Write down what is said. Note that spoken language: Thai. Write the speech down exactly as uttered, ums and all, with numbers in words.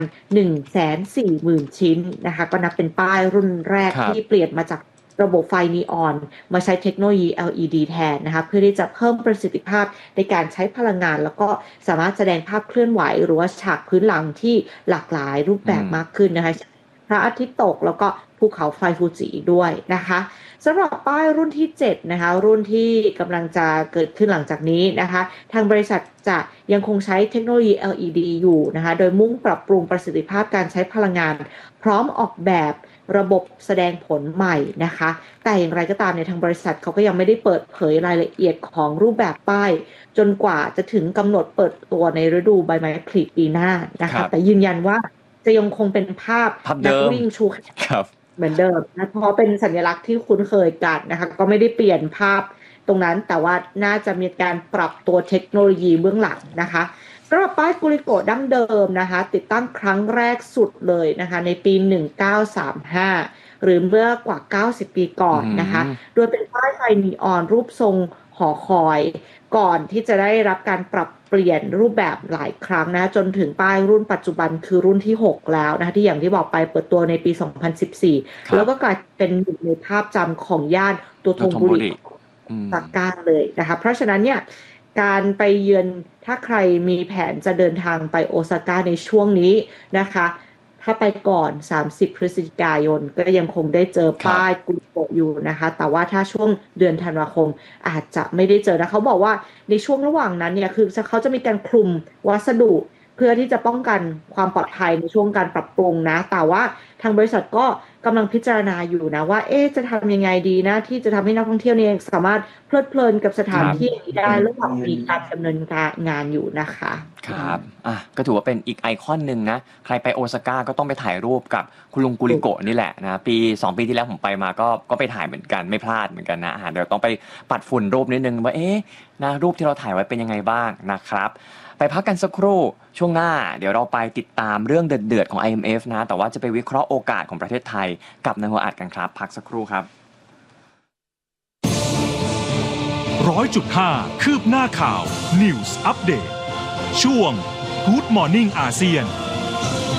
หนึ่งแสนสี่หมื่น ชิ้นนะคะก็นับเป็นป้ายรุ่นแรกที่เปลี่ยนมาจากระบบไฟนีออนมาใช้เทคโนโลยี แอล อี ดี แทนนะคะเพื่อที่จะเพิ่มประสิทธิภาพในการใช้พลังงานแล้วก็สามารถแสดงภาพเคลื่อนไหวหรือว่าฉากพื้นหลังที่หลากหลายรูปแบบมากขึ้นนะคะพระอาทิตย์ตกแล้วก็ภูเขาไฟฟูจิด้วยนะคะสำหรับป้ายรุ่นที่เจ็ดนะคะรุ่นที่กำลังจะเกิดขึ้นหลังจากนี้นะคะทางบริษัทจะยังคงใช้เทคโนโลยี แอล อี ดี อยู่นะคะโดยมุ่งปรับปรุงประสิทธิภาพการใช้พลังงานพร้อมออกแบบระบบแสดงผลใหม่นะคะแต่อย่างไรก็ตามในทางบริษัทเขาก็ยังไม่ได้เปิดเผยรายละเอียดของรูปแบบป้ายจนกว่าจะถึงกำหนดเปิดตัวในฤดูใบไม้ผลิปีหน้านะคะแต่ยืนยันว่าจะยังคงเป็นภาพนักวิ่งชูเหมือนเดิมนะเพราะเป็นสัญลักษณ์ที่คุ้นเคยกันนะคะก็ไม่ได้เปลี่ยนภาพตรงนั้นแต่ว่าน่าจะมีการปรับตัวเทคโนโลยีเบื้องหลังนะคะสำหรับป้ายกุริโกะดั้งเดิมนะคะติดตั้งครั้งแรกสุดเลยนะคะในปีหนึ่งพันเก้าร้อยสามสิบห้าหรือเมื่อกว่าเก้าสิบปีก่อนนะคะโดยเป็นป้ายไฟนีออนรูปทรงหอคอยก่อนที่จะได้รับการปรับเปลี่ยนรูปแบบหลายครั้งนะจนถึงป้ายรุ่นปัจจุบันคือรุ่นที่หกแล้วนะคะที่อย่างที่บอกไปเปิดตัวในปีสองพันสิบสี่แล้วก็กลายเป็นหนึ่งในภาพจำของย่านโตโทบุริซาก้าเลยนะคะเพราะฉะนั้นเนี่ยการไปเยือนถ้าใครมีแผนจะเดินทางไปโอซาก้าในช่วงนี้นะคะถ้าไปก่อนสามสิบพฤศจิกายนก็ยังคงได้เจอป้ายกุริโกะอยู่นะคะแต่ว่าถ้าช่วงเดือนธันวาคมอาจจะไม่ได้เจอนะเขาบอกว่าในช่วงระหว่างนั้นเนี่ยคือเขาจะมีการคลุมวัสดุเพื่อที่จะป้องกันความปลอดภัยในช่วงการปรับปรุงนะแต่ว่าทางบริษัทก็กำลังพิจารณาอยู่นะว่าเอ๊ะจะทำยังไงดีนะที่จะทำให้นักท่องเที่ยวเนี่ยสามารถเพลิดเพลินกับสถานที่นี้ได้ระหว่างมีการดำเนินการงานอยู่นะคะครับอ่ะก็ถือว่าเป็นอีกไอคอนหนึ่งนะใครไปโอซาก้าก็ต้องไปถ่ายรูปกับคุณลุงกุริโกะนี่แหละนะปีสองปีที่แล้วผมไปมาก็ก็ไปถ่ายเหมือนกันไม่พลาดเหมือนกันนะเดี๋ยวต้องไปปัดฝุ่นรูปนิดนึงว่าเอ๊ะนะรูปที่เราถ่ายไว้เป็นยังไงบ้างนะครับไปพักกันสักครู่ช่วงหน้าเดี๋ยวเราไปติดตามเรื่องเดือดๆของ ไอ เอ็ม เอฟ นะแต่ว่าจะไปวิเคราะห์โอกาสของประเทศไทยกับนายหัวอัดกันครับพักสักครู่ครับร้อยจุดห้าคืบหน้าข่าว News Update ช่วง Good Morning อาเซียน